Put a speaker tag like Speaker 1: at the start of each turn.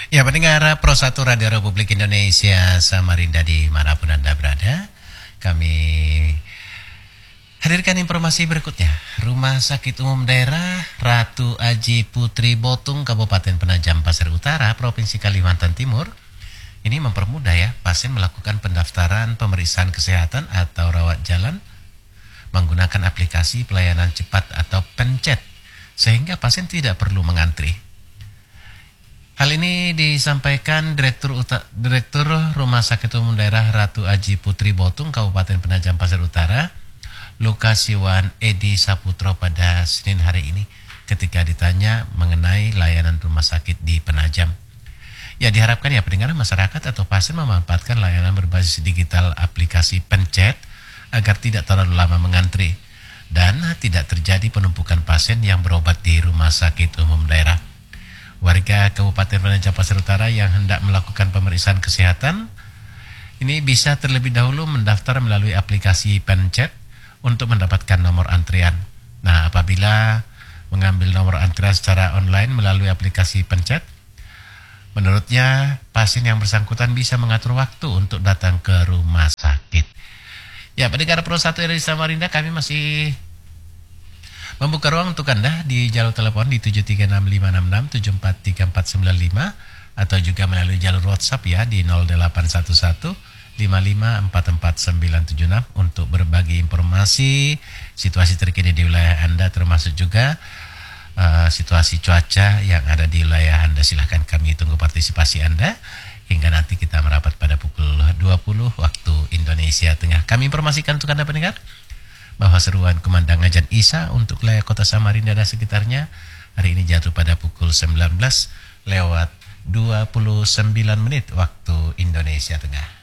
Speaker 1: Ya, pendengar Pro 1 Radio Republik Indonesia Samarinda dimanapun Anda berada, kami hadirkan informasi berikutnya. Rumah Sakit Umum Daerah Ratu Aji Putri Botung, Kabupaten Penajam Pasir Utara, Provinsi Kalimantan Timur, ini mempermudah ya pasien melakukan pendaftaran pemeriksaan kesehatan atau rawat jalan menggunakan aplikasi pelayanan cepat atau pencet, sehingga pasien tidak perlu mengantri. Hal ini disampaikan Direktur Rumah Sakit Umum Daerah Ratu Aji Putri Botung, Kabupaten Penajam Pasir Utara, Lukas Iwan Edi Saputro pada Senin hari ini ketika ditanya mengenai layanan rumah sakit di Penajam. Ya, diharapkan ya pendengar masyarakat atau pasien memanfaatkan layanan berbasis digital aplikasi pencet agar tidak terlalu lama mengantri dan tidak terjadi penumpukan pasien yang berobat di Rumah Sakit Umum Daerah. Warga Kabupaten Penajam Pasir Utara yang hendak melakukan pemeriksaan kesehatan ini bisa terlebih dahulu mendaftar melalui aplikasi pencet untuk mendapatkan nomor antrian. Nah, apabila mengambil nomor antrian secara online melalui aplikasi pencet, menurutnya pasien yang bersangkutan bisa mengatur waktu untuk datang ke rumah sakit. Ya, pendengar Pro 1 dari Samarinda, kami masih membuka ruang untuk Anda di jalur telepon di 736-566-743-495 atau juga melalui jalur WhatsApp ya di 0811-5544-976 untuk berbagi informasi situasi terkini di wilayah Anda, termasuk juga situasi cuaca yang ada di wilayah Anda. Silahkan, kami tunggu partisipasi Anda hingga nanti kita merapat pada pukul 20 waktu Indonesia Tengah. Kami informasikan untuk Anda pendengar bahwa seruan kumandang azan Isya untuk wilayah kota Samarinda dan sekitarnya hari ini jatuh pada pukul 19 lewat 29 menit waktu Indonesia Tengah.